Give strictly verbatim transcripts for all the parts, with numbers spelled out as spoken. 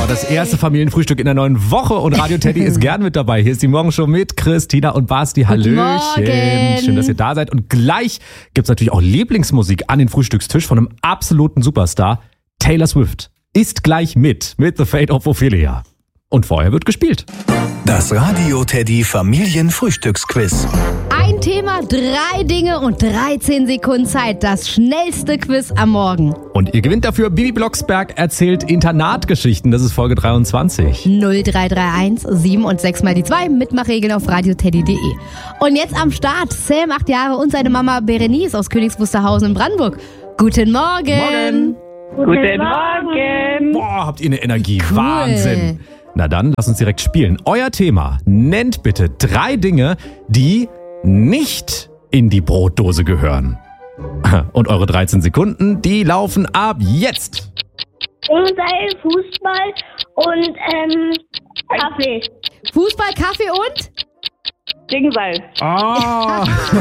Das erste Familienfrühstück in der neuen Woche und Radio Teddy ist gern mit dabei. Hier ist die Morgenshow mit Christina und Basti. Hallöchen. Schön, dass ihr da seid. Und gleich gibt's natürlich auch Lieblingsmusik an den Frühstückstisch von einem absoluten Superstar. Taylor Swift ist gleich mit, mit The Fate of Ophelia. Und vorher wird gespielt. Das Radio Teddy Familienfrühstücksquiz. Ein Thema, drei Dinge und dreizehn Sekunden Zeit. Das schnellste Quiz am Morgen. Und ihr gewinnt dafür. Bibi Blocksberg erzählt Internatgeschichten. Das ist Folge dreiundzwanzig. null drei drei eins sieben und sechs mal die zwei. Mitmachregeln auf radioteddy punkt de. Und jetzt am Start Sam, acht Jahre, und seine Mama Berenice aus Königs Wusterhausen in Brandenburg. Guten Morgen. Morgen. Guten Morgen. Boah, habt ihr eine Energie. Cool. Wahnsinn. Na dann, lasst uns direkt spielen. Euer Thema. Nennt bitte drei Dinge, die nicht in die Brotdose gehören. Und eure dreizehn Sekunden, die laufen ab jetzt. Fußball, Fußball und ähm, Kaffee. Fußball, Kaffee und? Dingseil. Ah,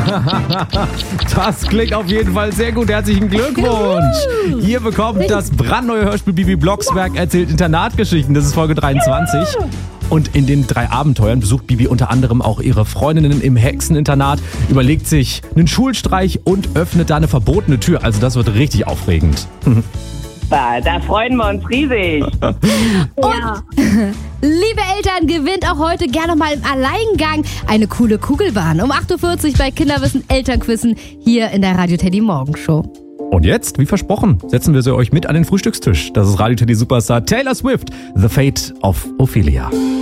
das klingt auf jeden Fall sehr gut. Herzlichen Glückwunsch. Ihr bekommt das brandneue Hörspiel Bibi Blocksberg erzählt Internatgeschichten. Das ist Folge dreiundzwanzig. Und in den drei Abenteuern besucht Bibi unter anderem auch ihre Freundinnen im Hexeninternat, überlegt sich einen Schulstreich und öffnet da eine verbotene Tür. Also das wird richtig aufregend. Da, da freuen wir uns riesig. Ja. Liebe Eltern, gewinnt auch heute gerne noch mal im Alleingang eine coole Kugelbahn. Um acht Uhr vierzig bei Kinderwissen Elternquissen hier in der Radio Teddy Morgenshow. Und jetzt, wie versprochen, setzen wir sie euch mit an den Frühstückstisch. Das ist Radio Teddy Superstar Taylor Swift, The Fate of Ophelia.